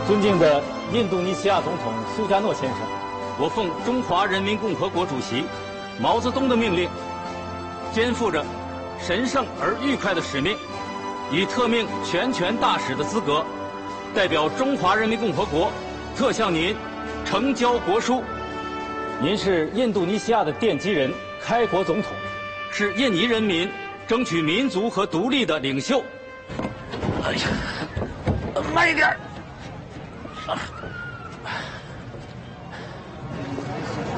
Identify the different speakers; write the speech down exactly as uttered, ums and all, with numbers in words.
Speaker 1: 尊敬的印度尼西亚总统苏加诺先生，
Speaker 2: 我奉中华人民共和国主席毛泽东的命令，肩负着神圣而愉快的使命，以特命全权大使的资格，代表中华人民共和国，特向您呈交国书。
Speaker 1: 您是印度尼西亚的奠基人、开国总统，
Speaker 2: 是印尼人民争取民族和独立的领袖。
Speaker 3: 哎呀，慢一点。啊